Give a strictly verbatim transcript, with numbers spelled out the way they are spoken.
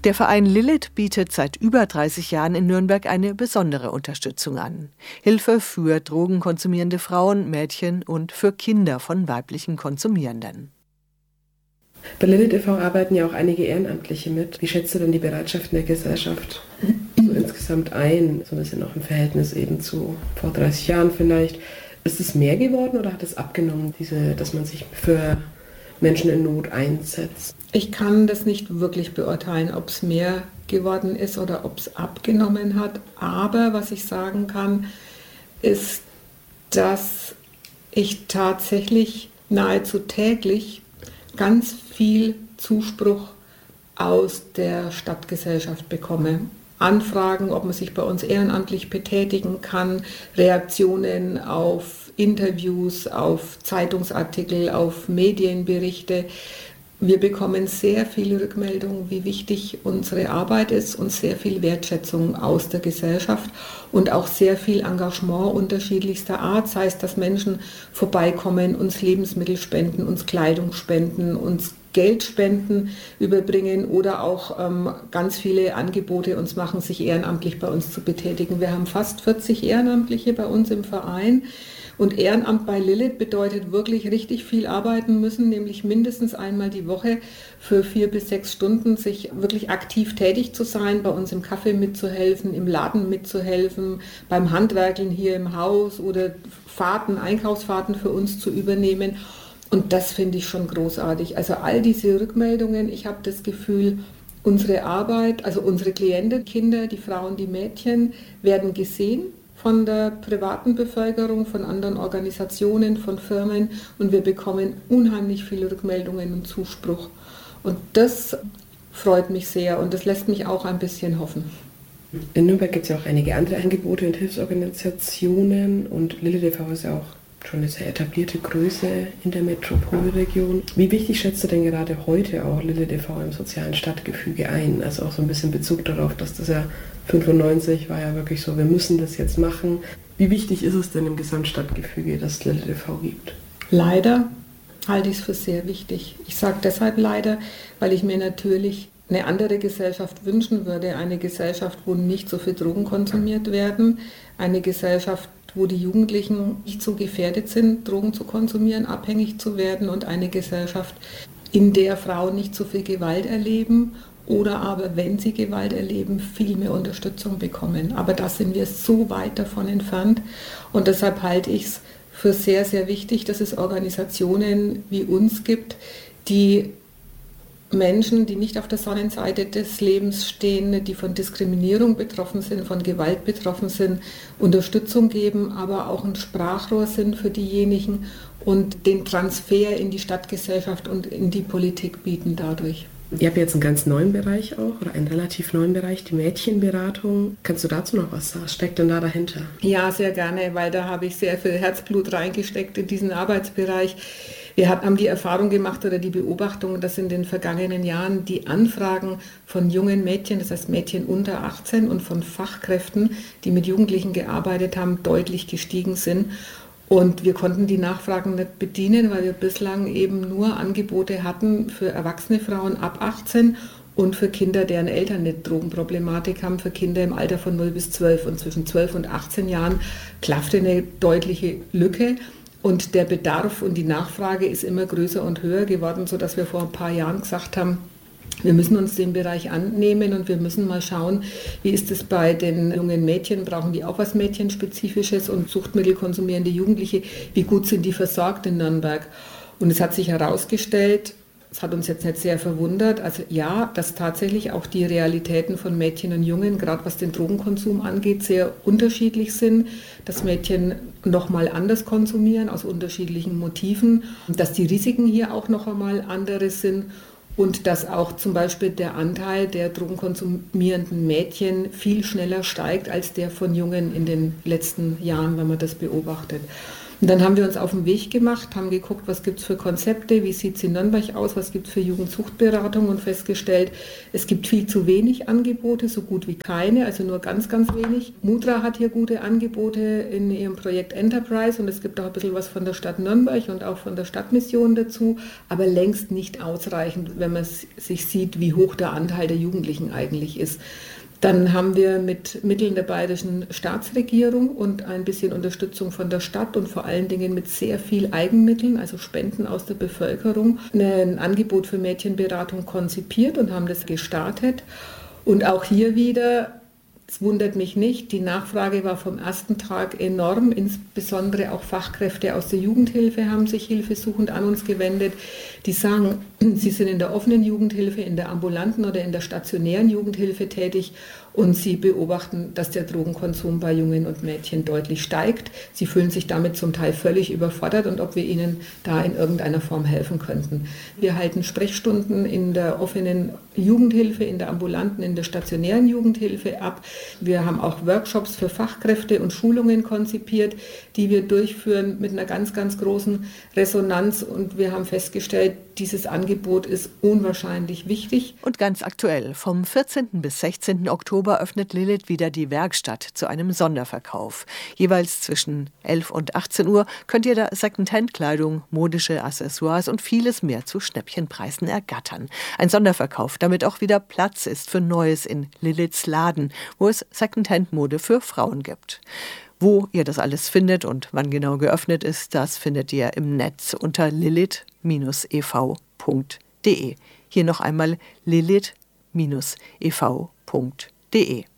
Der Verein Lilith bietet seit über dreißig Jahren in Nürnberg eine besondere Unterstützung an. Hilfe für drogenkonsumierende Frauen, Mädchen und für Kinder von weiblichen Konsumierenden. Bei Lilith e V arbeiten ja auch einige Ehrenamtliche mit. Wie schätzt du denn die Bereitschaft in der Gesellschaft so insgesamt ein? So ein bisschen auch im Verhältnis eben zu vor dreißig Jahren vielleicht. Ist es mehr geworden oder hat es abgenommen, diese, dass man sich für Menschen in Not einsetzt? Ich kann das nicht wirklich beurteilen, ob es mehr geworden ist oder ob es abgenommen hat. Aber was ich sagen kann, ist, dass ich tatsächlich nahezu täglich ganz viel Zuspruch aus der Stadtgesellschaft bekomme. Anfragen, ob man sich bei uns ehrenamtlich betätigen kann, Reaktionen auf Interviews, auf Zeitungsartikel, auf Medienberichte. Wir bekommen sehr viele Rückmeldungen, wie wichtig unsere Arbeit ist und sehr viel Wertschätzung aus der Gesellschaft und auch sehr viel Engagement unterschiedlichster Art, sei es, dass Menschen vorbeikommen, uns Lebensmittel spenden, uns Kleidung spenden, uns Geldspenden überbringen oder auch ähm, ganz viele Angebote uns machen, sich ehrenamtlich bei uns zu betätigen. Wir haben fast vierzig Ehrenamtliche bei uns im Verein. Und Ehrenamt bei Lilith bedeutet wirklich richtig viel arbeiten müssen, nämlich mindestens einmal die Woche für vier bis sechs Stunden sich wirklich aktiv tätig zu sein, bei uns im Café mitzuhelfen, im Laden mitzuhelfen, beim Handwerkeln hier im Haus oder Fahrten, Einkaufsfahrten für uns zu übernehmen. Und das finde ich schon großartig. Also all diese Rückmeldungen, ich habe das Gefühl, unsere Arbeit, also unsere Klienten, Kinder, die Frauen, die Mädchen werden gesehen von der privaten Bevölkerung, von anderen Organisationen, von Firmen und wir bekommen unheimlich viele Rückmeldungen und Zuspruch. Und das freut mich sehr und das lässt mich auch ein bisschen hoffen. In Nürnberg gibt es ja auch einige andere Angebote und Hilfsorganisationen und Lilith e V ist ja auch schon eine sehr etablierte Größe in der Metropolregion. Wie wichtig schätzt du denn gerade heute auch Lilith e V im sozialen Stadtgefüge ein? Also auch so ein bisschen Bezug darauf, dass das ja fünfundneunzig war ja wirklich so, wir müssen das jetzt machen. Wie wichtig ist es denn im Gesamtstadtgefüge, dass es Lilith e V gibt? Leider halte ich es für sehr wichtig. Ich sage deshalb leider, weil ich mir natürlich eine andere Gesellschaft wünschen würde. Eine Gesellschaft, wo nicht so viel Drogen konsumiert werden. Eine Gesellschaft, wo die Jugendlichen nicht so gefährdet sind, Drogen zu konsumieren, abhängig zu werden. Und eine Gesellschaft, in der Frauen nicht so viel Gewalt erleben oder aber, wenn sie Gewalt erleben, viel mehr Unterstützung bekommen. Aber da sind wir so weit davon entfernt. Und deshalb halte ich es für sehr, sehr wichtig, dass es Organisationen wie uns gibt, die Menschen, die nicht auf der Sonnenseite des Lebens stehen, die von Diskriminierung betroffen sind, von Gewalt betroffen sind, Unterstützung geben, aber auch ein Sprachrohr sind für diejenigen und den Transfer in die Stadtgesellschaft und in die Politik bieten dadurch. Ihr habt jetzt einen ganz neuen Bereich auch, oder einen relativ neuen Bereich, die Mädchenberatung. Kannst du dazu noch was sagen? Was steckt denn da dahinter? Ja, sehr gerne, weil da habe ich sehr viel Herzblut reingesteckt in diesen Arbeitsbereich. Wir haben die Erfahrung gemacht oder die Beobachtung, dass in den vergangenen Jahren die Anfragen von jungen Mädchen, das heißt Mädchen unter achtzehn und von Fachkräften, die mit Jugendlichen gearbeitet haben, deutlich gestiegen sind. Und wir konnten die Nachfragen nicht bedienen, weil wir bislang eben nur Angebote hatten für erwachsene Frauen ab achtzehn und für Kinder, deren Eltern eine Drogenproblematik haben, für Kinder im Alter von null bis zwölf. Und zwischen zwölf und achtzehn Jahren klaffte eine deutliche Lücke. Und der Bedarf und die Nachfrage ist immer größer und höher geworden, sodass wir vor ein paar Jahren gesagt haben, wir müssen uns den Bereich annehmen und wir müssen mal schauen, wie ist es bei den jungen Mädchen, brauchen die auch was Mädchenspezifisches und suchtmittelkonsumierende Jugendliche, wie gut sind die versorgt in Nürnberg? Und es hat sich herausgestellt, es hat uns jetzt nicht sehr verwundert, also ja, dass tatsächlich auch die Realitäten von Mädchen und Jungen, gerade was den Drogenkonsum angeht, sehr unterschiedlich sind, dass Mädchen nochmal anders konsumieren, aus unterschiedlichen Motiven, dass die Risiken hier auch noch einmal andere sind. Und dass auch zum Beispiel der Anteil der drogenkonsumierenden Mädchen viel schneller steigt als der von Jungen in den letzten Jahren, wenn man das beobachtet. Und dann haben wir uns auf den Weg gemacht, haben geguckt, was gibt es für Konzepte, wie sieht es in Nürnberg aus, was gibt es für Jugendsuchtberatung und festgestellt, es gibt viel zu wenig Angebote, so gut wie keine, also nur ganz, ganz wenig. Mudra hat hier gute Angebote in ihrem Projekt Enterprise und es gibt auch ein bisschen was von der Stadt Nürnberg und auch von der Stadtmission dazu, aber längst nicht ausreichend, wenn man sich sieht, wie hoch der Anteil der Jugendlichen eigentlich ist. Dann haben wir mit Mitteln der bayerischen Staatsregierung und ein bisschen Unterstützung von der Stadt und vor allen Dingen mit sehr viel Eigenmitteln, also Spenden aus der Bevölkerung, ein Angebot für Mädchenberatung konzipiert und haben das gestartet. Und auch hier wieder, es wundert mich nicht, die Nachfrage war vom ersten Tag enorm, insbesondere auch Fachkräfte aus der Jugendhilfe haben sich hilfesuchend an uns gewendet, die sagen, sie sind in der offenen Jugendhilfe, in der ambulanten oder in der stationären Jugendhilfe tätig und sie beobachten, dass der Drogenkonsum bei Jungen und Mädchen deutlich steigt. Sie fühlen sich damit zum Teil völlig überfordert und ob wir ihnen da in irgendeiner Form helfen könnten. Wir halten Sprechstunden in der offenen Jugendhilfe, in der ambulanten, in der stationären Jugendhilfe ab. Wir haben auch Workshops für Fachkräfte und Schulungen konzipiert, die wir durchführen mit einer ganz, ganz großen Resonanz und wir haben festgestellt, dieses Angebot ist unwahrscheinlich wichtig. Und ganz aktuell, vom vierzehnten bis sechzehnten Oktober öffnet Lilith wieder die Werkstatt zu einem Sonderverkauf. Jeweils zwischen elf und achtzehn Uhr könnt ihr da Secondhand-Kleidung, modische Accessoires und vieles mehr zu Schnäppchenpreisen ergattern. Ein Sonderverkauf, damit auch wieder Platz ist für Neues in Liliths Laden, wo es Secondhand-Mode für Frauen gibt. Wo ihr das alles findet und wann genau geöffnet ist, das findet ihr im Netz unter lilith Bindestrich e v punkt de. Hier noch einmal lilith Bindestrich e v punkt de.